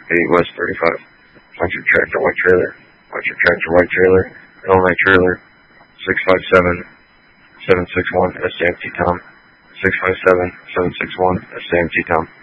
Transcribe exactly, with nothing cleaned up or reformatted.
eight West thirty-five. Watch your tractor, white trailer. Watch your tractor, white trailer. Illinois trailer. six five seven, seven six one, S J M T Tom. six five seven, seven six one, S J M T Tom.